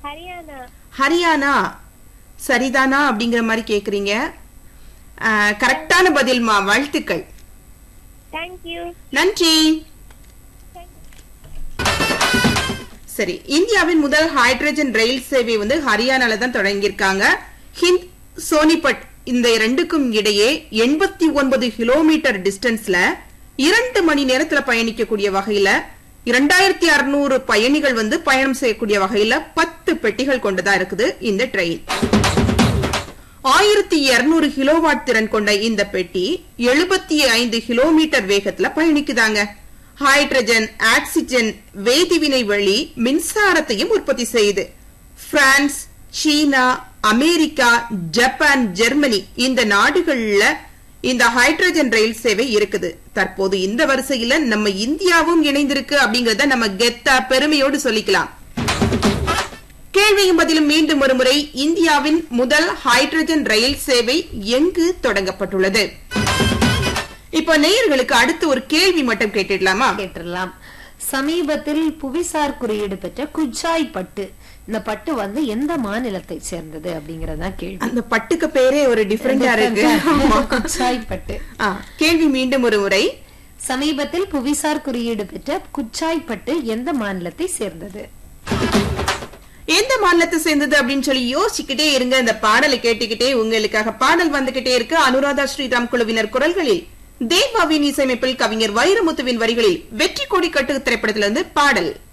ஹரியானா. ஹரியானா சரிதானா அப்படிங்கிற மாதிரி கேக்குறீங்க. கரெக்டான பதில்மா, வாழ்த்துக்கள். தேங்க்யூ. நன்றி. சரி, இந்தியாவின் முதல் ஹைட்ரஜன் ரயில் சேவை வந்து ஹரியானால தான் தொடங்கியிருக்காங்க. ஹிந்த் சோனிபட் இந்த ரெண்டுக்கும் இடையே 89 கிலோமீட்டர் டிஸ்டன்ஸ்ல 2 மணி நேரத்துல பயணிக்கக்கூடிய வகையில 2600 பயணிகள் வந்து பயணம் செய்யக்கூடிய வகையில 10 பெட்டிகள் கொண்டதா இருக்குது இந்த ட்ரெயின். 1200 கிலோவாட் திறன் கொண்ட இந்த பெட்டி 75 கிலோமீட்டர் வேகத்துல பயணிக்குதாங்க. ஹைட்ரஜன், ஆக்சிஜன் வேதிவினை வழி மின்சாரத்தையும் உற்பத்தி செய்யுது. பிரான்ஸ், சீனா, அமெரிக்கா, ஜப்பான், ஜெர்மனி இந்த நாடுகள்ல இந்த ஹைட்ரஜன் ரயில் சேவை இருக்குது. தற்போது இந்த வரிசையில நம்ம இந்தியாவும் இணைந்திருக்கு அப்படிங்கறத நம்ம கெத்தா பெருமையோடு சொல்லிக்கலாம். கேள்வியும் பதிலும் மீண்டும் ஒரு முறை, இந்தியாவின் முதல் ஹைட்ரஜன் ரயில் சேவை எங்கு தொடங்கப்பட்டுள்ளது? இப்ப நேயர்களுக்கு அடுத்து ஒரு கேள்வி மட்டும் கேட்டுடலாமா? கேட்டுடலாம். சமீபத்தில் புவிசார் குறியீடு பெற்ற குச்சாய் பட்டு, இந்த பட்டு வந்து எந்த மாநிலத்தை சேர்ந்தது அப்படிங்கறதா கேள்வி. அந்த பட்டுக்கு பேரே ஒரு டிஃபரெண்டா இருக்கு. குச்சாய் பட்டு. கேள்வி மீண்டும் ஒரு முறை, சமீபத்தில் புவிசார் குறியீடு பெற்ற குச்சாய் பட்டு எந்த மாநிலத்தை சேர்ந்தது? எந்த மாநிலத்தை சேர்ந்தது அப்படின்னு சொல்லி யோசிச்சுக்கிட்டே இருங்க. இந்த பாடலை கேட்டுக்கிட்டே உங்களுக்காக பாடல் வந்துகிட்டே இருக்கு. அனுராதா ஸ்ரீராம் குழுவினர் குரல்களில், தேவாவின் இசையமைப்பில் கவிஞர் வைரமுத்துவின் வரிகளில் வெற்றி கொடி கட்டு திரைப்படத்திலிருந்து பாடல்.